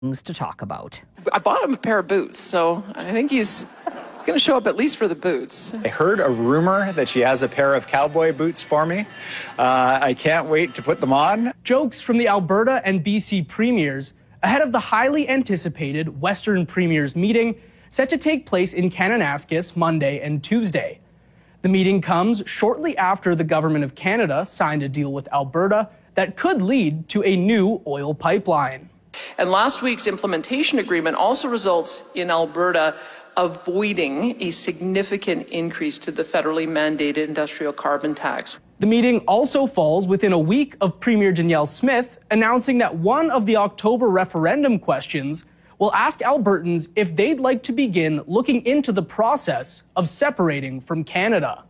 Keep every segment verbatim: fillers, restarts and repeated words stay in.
things to talk about. I bought him a pair of boots, so I think he's going to show up at least for the boots. I heard a rumor that she has a pair of cowboy boots for me. Uh, I can't wait to put them on. Jokes from the Alberta and B C premiers ahead of the highly anticipated Western Premiers meeting set to take place in Kananaskis Monday and Tuesday. The meeting comes shortly after the Government of Canada signed a deal with Alberta that could lead to a new oil pipeline. And last week's implementation agreement also results in Alberta avoiding a significant increase to the federally mandated industrial carbon tax. The meeting also falls within a week of Premier Danielle Smith announcing that one of the October referendum questions will ask Albertans if they'd like to begin looking into the process of separating from Canada.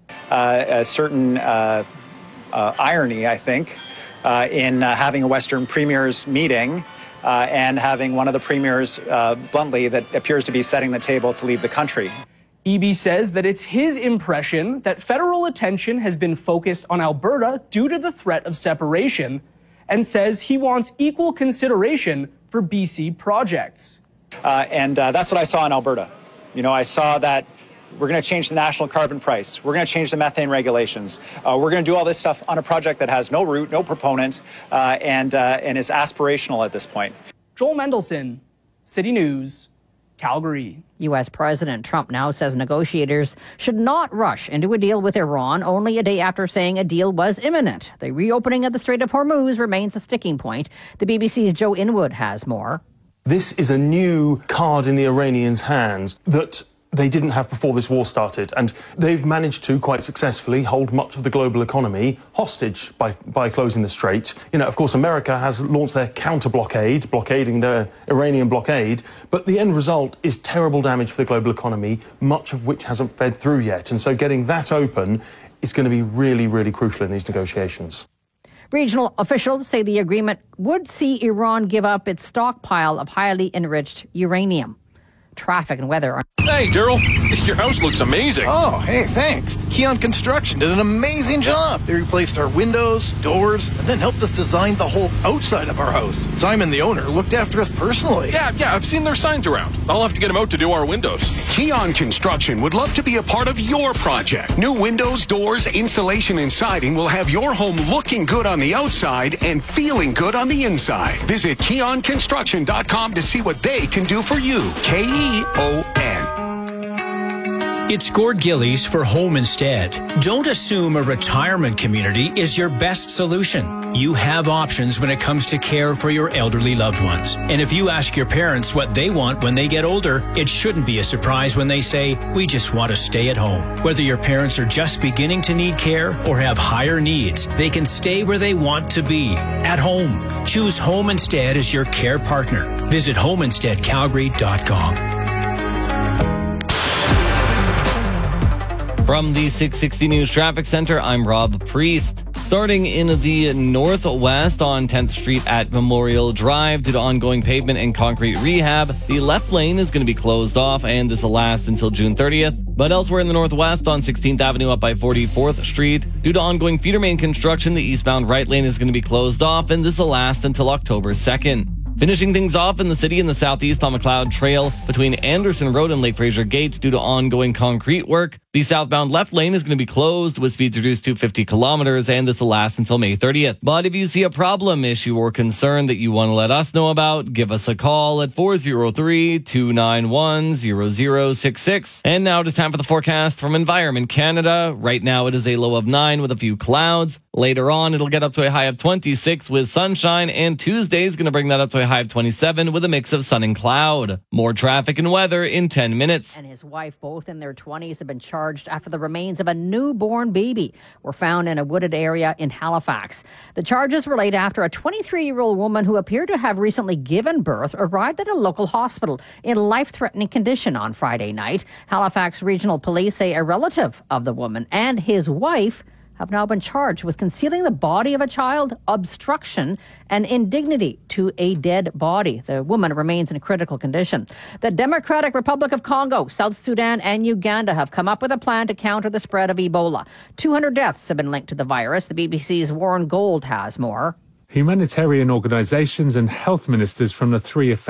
Uh, a certain uh, uh, irony, I think, uh, in uh, having a Western Premiers meeting uh, and having one of the premiers, uh, bluntly, that appears to be setting the table to leave the country. Eby says that it's his impression that federal attention has been focused on Alberta due to the threat of separation, and says he wants equal consideration for B C projects. Uh, and uh, that's what I saw in Alberta. You know, I saw that we're going to change the national carbon price. We're going to change the methane regulations. Uh, we're going to do all this stuff on a project that has no root, no proponent, uh, and, uh, and is aspirational at this point. Joel Mendelson, City News, Calgary. U S. President Trump now says negotiators should not rush into a deal with Iran only a day after saying a deal was imminent. The reopening of the Strait of Hormuz remains a sticking point. The B B C's Joe Inwood has more. This is a new card in the Iranians' hands that they didn't have before this war started, and they've managed to quite successfully hold much of the global economy hostage by by closing the strait. You know, of course, America has launched their counter-blockade, blockading the Iranian blockade, but the end result is terrible damage for the global economy, much of which hasn't fed through yet. And so getting that open is going to be really, really crucial in these negotiations. Regional officials say the agreement would see Iran give up its stockpile of highly enriched uranium. Traffic and weather are... Hey, Daryl, your house looks amazing. Oh, hey, thanks. Keon Construction did an amazing job. They replaced our windows, doors, and then helped us design the whole outside of our house. Simon, the owner, looked after us personally. Yeah, yeah, I've seen their signs around. I'll have to get them out to do our windows. Keon Construction would love to be a part of your project. New windows, doors, insulation, and siding will have your home looking good on the outside and feeling good on the inside. Visit keon construction dot com to see what they can do for you. K E O N. It's Gord Gillies for Home Instead. Don't assume a retirement community is your best solution. You have options when it comes to care for your elderly loved ones. And if you ask your parents what they want when they get older, it shouldn't be a surprise when they say, we just want to stay at home. Whether your parents are just beginning to need care or have higher needs, they can stay where they want to be, at home. Choose Home Instead as your care partner. Visit home instead calgary dot com. From the six sixty News Traffic Center, I'm Rob Priest. Starting in the northwest on tenth Street at Memorial Drive due to ongoing pavement and concrete rehab, the left lane is going to be closed off, and this will last until June thirtieth. But elsewhere in the northwest on sixteenth Avenue up by forty-fourth Street, due to ongoing feeder main construction, the eastbound right lane is going to be closed off, and this will last until October second. Finishing things off in the city in the southeast on McLeod Trail between Anderson Road and Lake Fraser Gate due to ongoing concrete work. The southbound left lane is going to be closed with speeds reduced to fifty kilometers, and this will last until May thirtieth. But if you see a problem, issue, or concern that you want to let us know about, give us a call at four oh three, two nine one, zero zero six six. And now it is time for the forecast from Environment Canada. Right now it is a low of nine with a few clouds. Later on, it'll get up to a high of twenty-six with sunshine, and Tuesday is going to bring that up to a high of twenty-seven with a mix of sun and cloud. More traffic and weather in ten minutes. And his wife, both in their twenties, have been charged after the remains of a newborn baby were found in a wooded area in Halifax. The charges relate after a twenty-three-year-old woman who appeared to have recently given birth arrived at a local hospital in life-threatening condition on Friday night. Halifax Regional Police say a relative of the woman and his wife have now been charged with concealing the body of a child, obstruction, and indignity to a dead body. The woman remains in critical condition. The Democratic Republic of Congo, South Sudan, and Uganda have come up with a plan to counter the spread of Ebola. two hundred deaths have been linked to the virus. The B B C's Warren Gold has more. Humanitarian organisations and health ministers from the three